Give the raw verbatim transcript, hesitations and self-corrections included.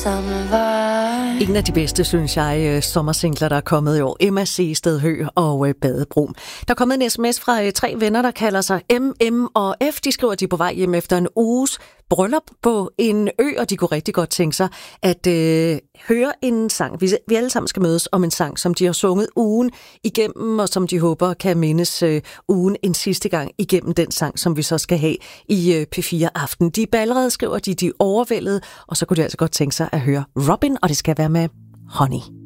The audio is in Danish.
En af de bedste, synes jeg, sommersingler, der er kommet i år. Emma C. Stedhø og Badebro. Der er kommet en sms fra tre venner, der kalder sig M, M og F. De skriver, at de er på vej hjem efter en uges bryllup på en ø, og de kunne rigtig godt tænke sig at øh, høre en sang. Vi, vi alle sammen skal mødes om en sang, som de har sunget ugen igennem, og som de håber kan mindes øh, ugen en sidste gang igennem den sang, som vi så skal have i øh, P fire Aften. De er allerede, skriver de, de er overvældet, og så kunne de altså godt tænke sig at høre Robin, og det skal være med Honey.